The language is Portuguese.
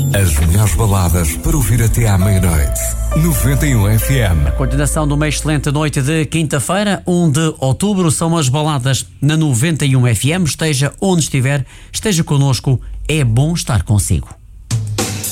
As melhores baladas para ouvir até à meia-noite. 91 FM. Continuação de uma excelente noite de quinta-feira, 1 de outubro, são as baladas na 91 FM. Esteja onde estiver, esteja connosco, é bom estar consigo.